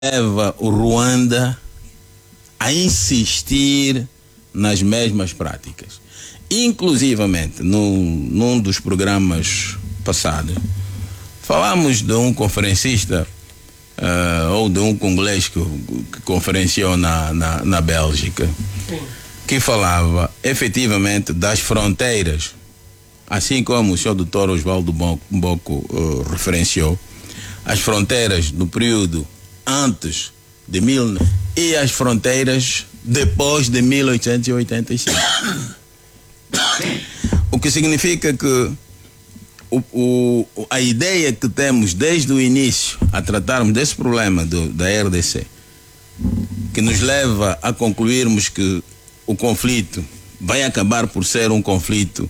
leva o Ruanda a insistir nas mesmas práticas. Inclusivamente, num dos programas passados, falamos de um conferencista ou de um congolês que conferenciou na Bélgica, que falava efetivamente das fronteiras, assim como o senhor doutor Oswaldo Mboko referenciou, as fronteiras no período antes de e as fronteiras depois de 1885. O que significa que a ideia que temos desde o início a tratarmos desse problema da RDC, que nos leva a concluirmos que o conflito vai acabar por ser um conflito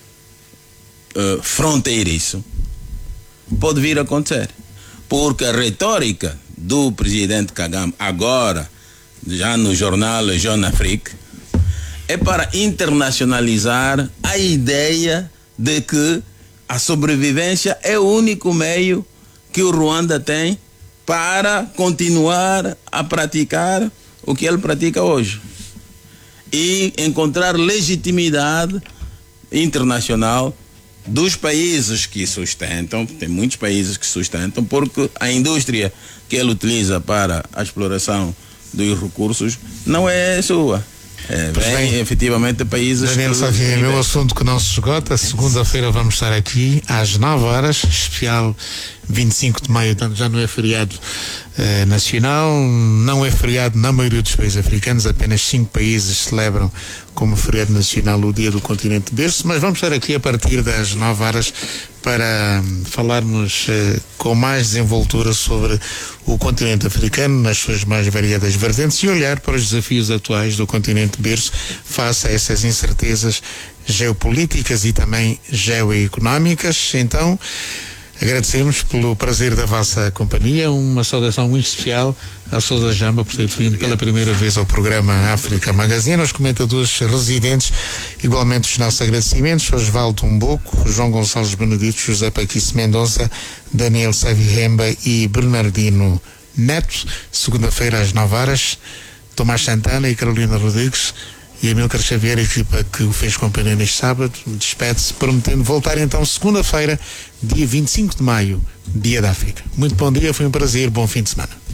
fronteiriço, pode vir a acontecer. Porque a retórica do presidente Kagame, agora, já no jornal Jeune Afrique, é para internacionalizar a ideia de que a sobrevivência é o único meio que o Ruanda tem para continuar a praticar o que ele pratica hoje e encontrar legitimidade internacional dos países que sustentam. Tem muitos países que sustentam, porque a indústria que ele utiliza para a exploração dos recursos não é sua. Vem efetivamente de países. Daniel Xavier, é meu assunto que não se esgota. Segunda-feira vamos estar aqui às 9 horas, especial 25 de maio, portanto já não é feriado nacional, não é feriado na maioria dos países africanos, apenas 5 países celebram como feriado nacional o Dia do Continente Berço, mas vamos estar aqui a partir das 9 horas para falarmos com mais desenvoltura sobre o continente africano nas suas mais variadas vertentes e olhar para os desafios atuais do continente berço face a essas incertezas geopolíticas e também geoeconómicas. Então, agradecemos pelo prazer da vossa companhia, uma saudação muito especial ao Sousa Jamba por ter vindo pela primeira vez ao programa África Magazine, aos comentadores residentes, igualmente os nossos agradecimentos, Oswaldo Mboko, João Gonçalves Benedito, José Paquice Mendonça, Daniel Xavier e Bernardino Neto. Segunda-feira às 9 horas, Tomás Santana e Carolina Rodrigues e Amílcar Xavier, a equipa que o fez companhia neste sábado, despede-se prometendo voltar então segunda-feira, dia 25 de maio, Dia da África. Muito bom dia, foi um prazer, bom fim de semana.